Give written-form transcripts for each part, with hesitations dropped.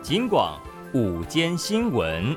警广午间新闻。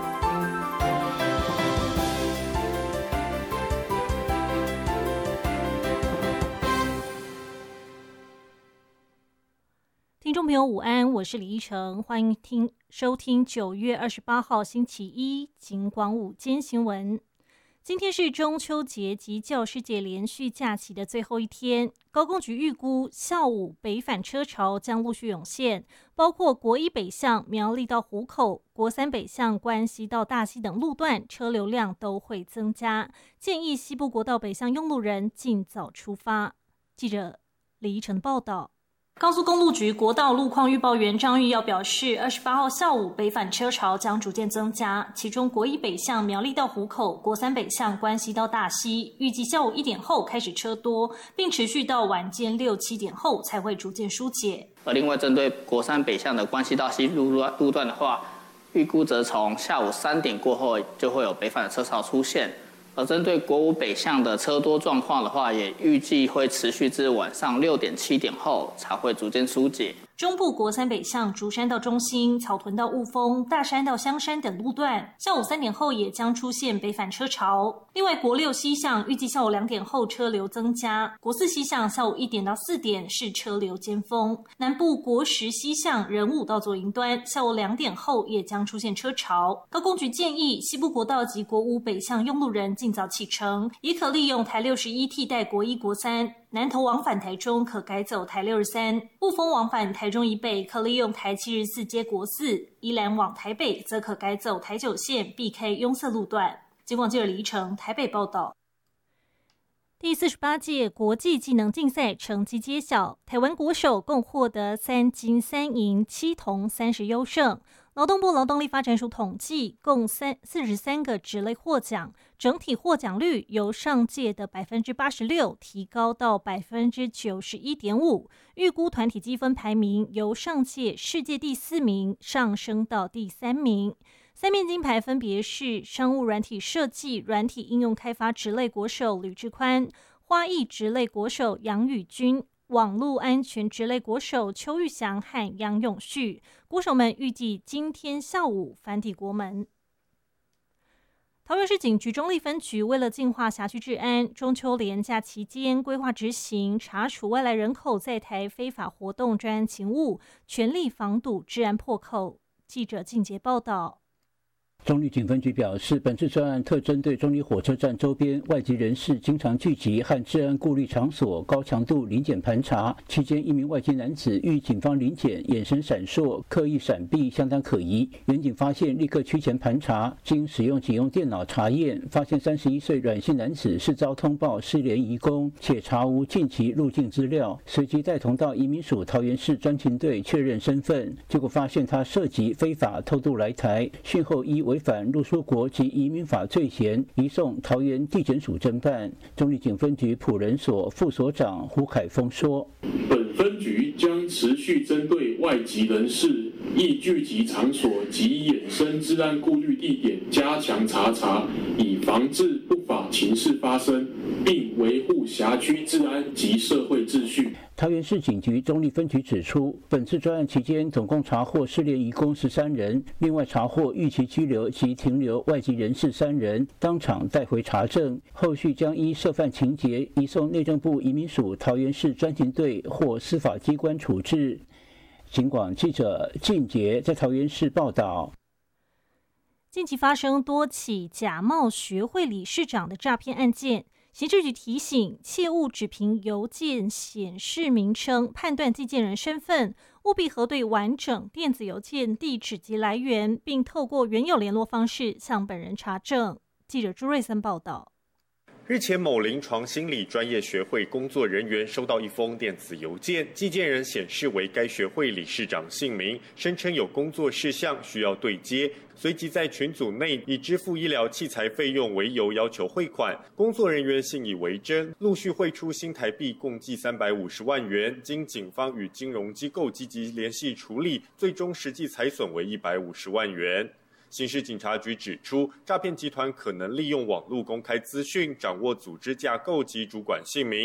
听众朋友午安，我是李依晨，欢迎收听9月28号星期一警广午间新闻。今天是中秋节及教师节连续假期的最后一天，高公局预估下午北返车潮将陆续涌现，包括国一北向苗栗到湖口、国三北向关西到大溪等路段车流量都会增加，建议西部国道北向用路人尽早出发。记者李依晨报道。高速公路局国道路况预报员张玉耀表示，28号下午北返车潮将逐渐增加，其中国一北向苗栗到湖口、国三北向关西到大溪，预计下午1点后开始车多，并持续到晚间6、7点后才会逐渐疏解。 而另外针对国三北向的关西到西路段的话，预估则从下午3点过后就会有北返的车潮出现。而针对国五北向的车多状况的话，也预计会持续至晚上6点、7点后才会逐渐疏解。 中部国三北向竹山到中心、草屯到雾峰、大山到香山等路段，下午3点后也将出现北返车潮。另外，国六西向预计下午2点后车流增加，国四西向下午1点到4点是车流尖峰。南部国十西向仁武到左营端，下午2点后也将出现车潮。高公局建议西部国道及国五北向用路人尽早启程，也可利用台61替代国一、国三。南投往返台中可改走台63，雾峰往返台中以北可利用台74接国4，宜兰往台北则可改走台9线，避开拥塞路段。警广记者李依晨台北报道。第48届国际技能竞赛成绩揭晓，台湾国手共获得3金3银7铜30优胜。劳动部劳动力发展署统计，共43个职类获奖，整体获奖率由上届的86%提高到91.5%，预估团体积分排名由上届世界第4名上升到第3名。3面金牌分别是商务软体设计、软体应用开发职类国手吕志宽，花艺职类国手杨宇君，网络安全职类国手邱玉祥和杨永旭。国手们预计今天下午返抵国门。桃园市警局中壢分局为了净化辖区治安，中秋连假期间规划执行查处外来人口在台非法活动专案勤务，全力防堵治安破口。记者靳杰报道。 中壢警分局表示，本次专案特针对中壢火车站周边外籍人士经常聚集和治安顾虑场所高强度临检盘查，期间一名外籍男子遇警方临检，眼神闪烁，刻意闪避，相当可疑。员警发现，立刻趋前盘查，经使用警用电脑查验，发现31岁阮姓男子是遭通报失联移工，且查无近期入境资料，随即带同到移民署桃园市专勤队确认身份，结果发现他涉及非法偷渡来台，讯后依违反入出国及移民法罪嫌，移送桃园地检署侦办。中壢警分局辅仁所副所长胡凯峰说：“ 本分局将持续针对外籍人士易聚集场所及衍生治安顾虑地点加强查，以防治不法情事发生，并维护辖区治安及社会秩序。” 桃园市警局中壢分局指出，本次专案期间总共查获失联移工13人，另外查获逾期拘留及停留外籍人士3人，当场带回查证，后续将依涉犯情节移送内政部移民署桃园市专勤队或司法机关处置。警广记者靳杰在桃园市报道。 近期发生多起假冒学会理事长的诈骗案件，刑事局提醒，切勿只凭邮件显示名称判断寄件人身份，务必核对完整电子邮件地址及来源，并透过原有联络方式向本人查证。记者朱瑞森报道。 日前，某临床心理专业学会工作人员收到一封电子邮件，寄件人显示为该学会理事长姓名，声称有工作事项需要对接，随即在群组内以支付医疗器材费用为由要求汇款。工作人员信以为真，陆续汇出新台币共计350万元，经警方与金融机构积极联系处理，最终实际财损为150万元。刑事警察局指出，诈骗集团可能利用网络公开资讯，掌握组织架构及主管姓名，